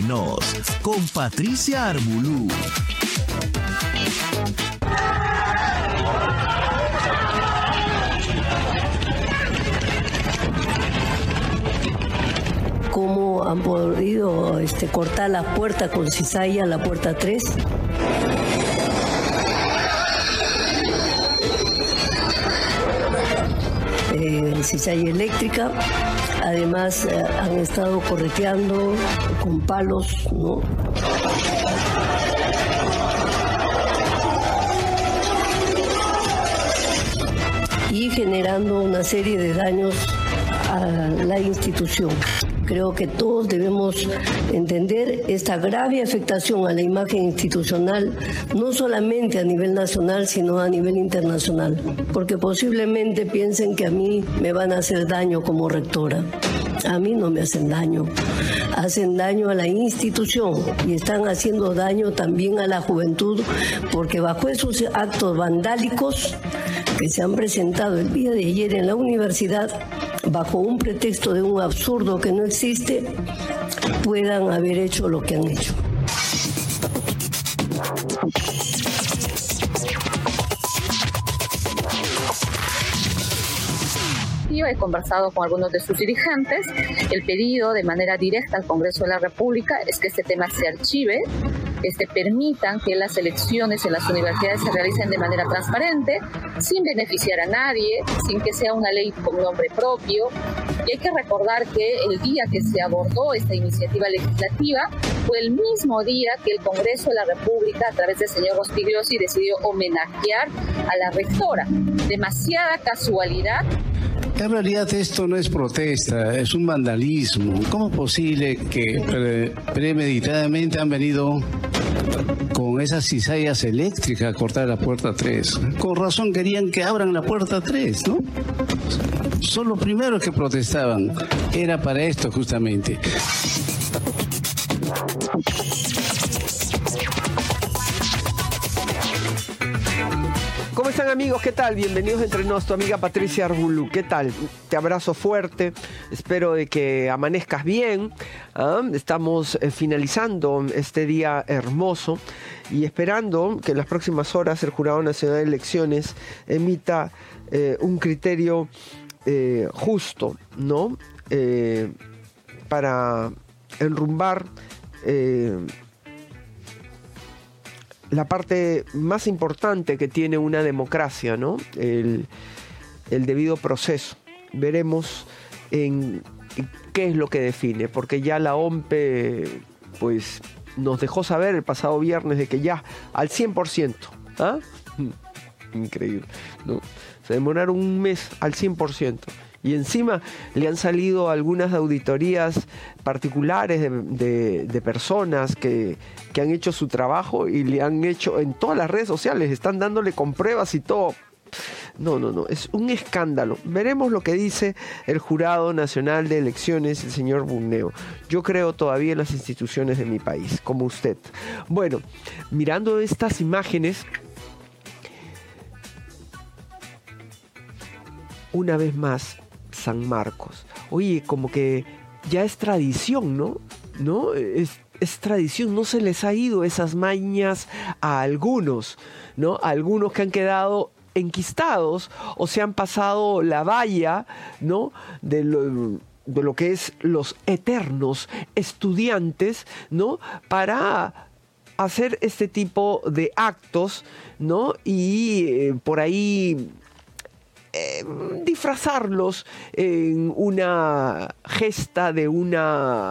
Nos con Patricia Armbulú. ¿Cómo han podido cortar la puerta con cizalla, la puerta 3? Cizalla eléctrica. Además han estado correteando con palos, ¿no? Y generando una serie de daños a la institución. Creo que todos debemos entender esta grave afectación a la imagen institucional, no solamente a nivel nacional, sino a nivel internacional, porque posiblemente piensen que a mí me van a hacer daño como rectora. A mí no me hacen daño a la institución y están haciendo daño también a la juventud, porque bajo esos actos vandálicos que se han presentado el día de ayer en la universidad, bajo un pretexto de un absurdo que no existe, puedan haber hecho lo que han hecho. He conversado con algunos de sus dirigentes. El pedido de manera directa al Congreso de la República es que este tema se archive, permitan que las elecciones en las universidades se realicen de manera transparente, sin beneficiar a nadie, sin que sea una ley con nombre propio. Y hay que recordar que el día que se abordó esta iniciativa legislativa fue el mismo día que el Congreso de la República, a través del señor Rospigliosi, decidió homenajear a la rectora. Demasiada casualidad. En realidad esto no es protesta, es un vandalismo. ¿Cómo es posible que premeditadamente han venido con esas cizallas eléctricas a cortar la puerta 3? Con razón querían que abran la puerta 3, ¿no? Son los primeros que protestaban. Era para esto justamente. ¿Cómo están, amigos? ¿Qué tal? Bienvenidos entre nosotros, tu amiga Patricia Armbulú. ¿Qué tal? Te abrazo fuerte. Espero de que amanezcas bien. Estamos finalizando este día hermoso y esperando que en las próximas horas el Jurado Nacional de Elecciones emita un criterio justo, ¿no? Para enrumbar la parte más importante que tiene una democracia, ¿no? El debido proceso. Veremos en qué es lo que define, porque ya la OMPE pues nos dejó saber el pasado viernes de que ya al 100%, ¿ah? Increíble, ¿no? Se demoraron un mes al 100%. Y encima le han salido algunas auditorías particulares de personas que han hecho su trabajo y le han hecho en todas las redes sociales, están dándole con pruebas y todo. No, es un escándalo. Veremos lo que dice el Jurado Nacional de Elecciones, el señor Bugneo. Yo creo todavía en las instituciones de mi país, como usted. Bueno, mirando estas imágenes, una vez más, San Marcos. Oye, como que ya es tradición, ¿no? Es tradición, no se les ha ido esas mañas a algunos, ¿no? A algunos que han quedado enquistados o se han pasado la valla, ¿no? De lo que es los eternos estudiantes, ¿no? Para hacer este tipo de actos, ¿no? Y por ahí disfrazarlos en una gesta de una